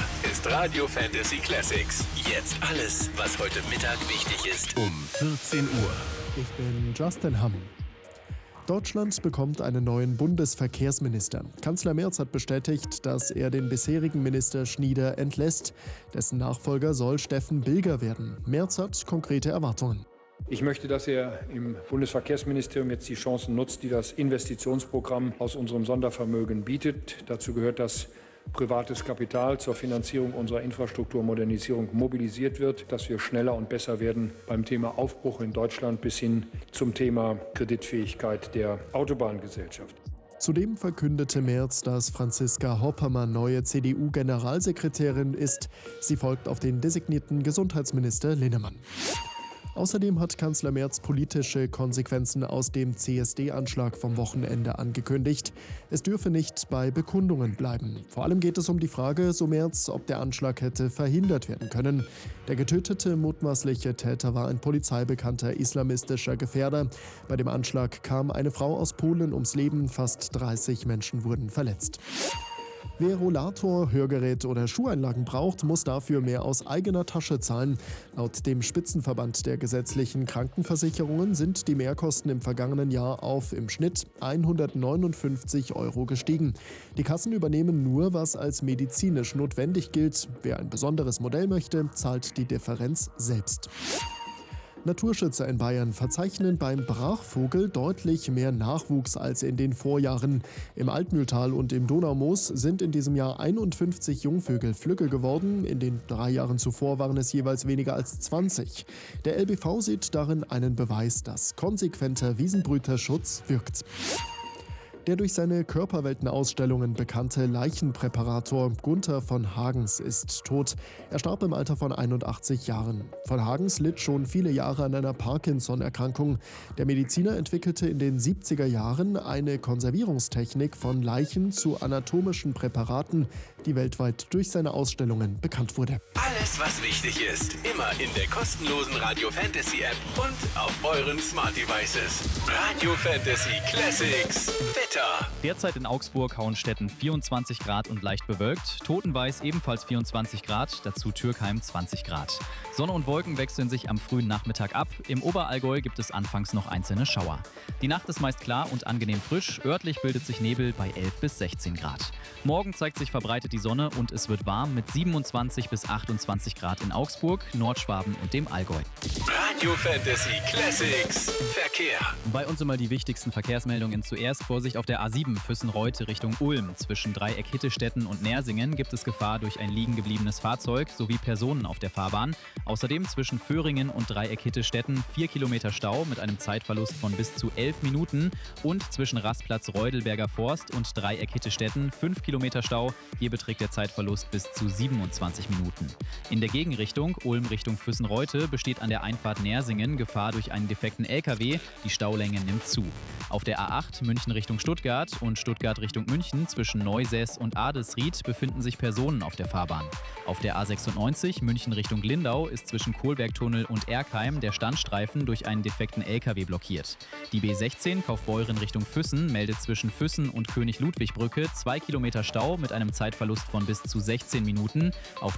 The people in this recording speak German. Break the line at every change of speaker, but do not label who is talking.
ist Radio Fantasy Classics. Jetzt alles, was heute Mittag wichtig ist. Um 14 Uhr.
Ich bin Justin Hamm. Deutschland bekommt einen neuen Bundesverkehrsminister. Kanzler Merz hat bestätigt, dass er den bisherigen Minister Schnieder entlässt. Dessen Nachfolger soll Steffen Bilger werden. Merz hat konkrete Erwartungen.
Ich möchte, dass er im Bundesverkehrsministerium jetzt die Chancen nutzt, die das Investitionsprogramm aus unserem Sondervermögen bietet. Dazu gehört, dass privates Kapital zur Finanzierung unserer Infrastrukturmodernisierung mobilisiert wird, dass wir schneller und besser werden beim Thema Aufbruch in Deutschland bis hin zum Thema Kreditfähigkeit der Autobahngesellschaft.
Zudem verkündete Merz, dass Franziska Hoppermann neue CDU-Generalsekretärin ist. Sie folgt auf den designierten Gesundheitsminister Linnemann. Außerdem hat Kanzler Merz politische Konsequenzen aus dem CSD-Anschlag vom Wochenende angekündigt. Es dürfe nicht bei Bekundungen bleiben. Vor allem geht es um die Frage, so Merz, ob der Anschlag hätte verhindert werden können. Der getötete mutmaßliche Täter war ein polizeibekannter islamistischer Gefährder. Bei dem Anschlag kam eine Frau aus Polen ums Leben, fast 30 Menschen wurden verletzt. Wer Rollator, Hörgerät oder Schuheinlagen braucht, muss dafür mehr aus eigener Tasche zahlen. Laut dem Spitzenverband der gesetzlichen Krankenversicherungen sind die Mehrkosten im vergangenen Jahr auf im Schnitt 159 € gestiegen. Die Kassen übernehmen nur, was als medizinisch notwendig gilt. Wer ein besonderes Modell möchte, zahlt die Differenz selbst. Naturschützer in Bayern verzeichnen beim Brachvogel deutlich mehr Nachwuchs als in den Vorjahren. Im Altmühltal und im Donaumoos sind in diesem Jahr 51 Jungvögel flügge geworden. In den 3 Jahren zuvor waren es jeweils weniger als 20. Der LBV sieht darin einen Beweis, dass konsequenter Wiesenbrüterschutz wirkt. Der durch seine Körperweltenausstellungen bekannte Leichenpräparator Gunther von Hagens ist tot. Er starb im Alter von 81 Jahren. Von Hagens litt schon viele Jahre an einer Parkinson-Erkrankung. Der Mediziner entwickelte in den 70er Jahren eine Konservierungstechnik von Leichen zu anatomischen Präparaten, die weltweit durch seine Ausstellungen bekannt wurde.
Alles, was wichtig ist, immer in der kostenlosen Radio Fantasy App und auf euren Smart Devices. Radio Fantasy Classics. Wetter.
Derzeit in Augsburg, Hauenstetten 24 Grad und leicht bewölkt. Totenweiß ebenfalls 24 Grad, dazu Türkheim 20 Grad. Sonne und Wolken wechseln sich am frühen Nachmittag ab. Im Oberallgäu gibt es anfangs noch einzelne Schauer. Die Nacht ist meist klar und angenehm frisch. Örtlich bildet sich Nebel bei 11 bis 16 Grad. Morgen zeigt sich verbreitet die Sonne und es wird warm mit 27 bis 28 Grad in Augsburg, Nordschwaben und dem Allgäu.
Radio Fantasy Classics. Verkehr.
Bei uns immer die wichtigsten Verkehrsmeldungen zuerst. Vorsicht auf der A7 Füssen-Reute Richtung Ulm. Zwischen Dreieck Hittestätten und Nersingen gibt es Gefahr durch ein liegen gebliebenes Fahrzeug sowie Personen auf der Fahrbahn. Außerdem zwischen Föhringen und Dreieck Hittestätten 4 Kilometer Stau mit einem Zeitverlust von bis zu 11 Minuten und zwischen Rastplatz Reudelberger Forst und Dreieck Hittestätten 5 Kilometer Stau. Hier beträgt der Zeitverlust bis zu 27 Minuten. In der Gegenrichtung Ulm Richtung Füssen-Reute besteht an der Einfahrt Nersingen Gefahr durch einen defekten LKW. Die Staulänge nimmt zu. Auf der A8 München Richtung Stuttgart und Stuttgart Richtung München zwischen Neusäß und Adelsried befinden sich Personen auf der Fahrbahn. Auf der A96 München Richtung Lindau ist zwischen Kohlbergtunnel und Erkheim der Standstreifen durch einen defekten LKW blockiert. Die B16 Kaufbeuren Richtung Füssen meldet zwischen Füssen und König-Ludwig-Brücke 2 Kilometer Stau mit einem Zeitverlust von bis zu 16 Minuten. Auf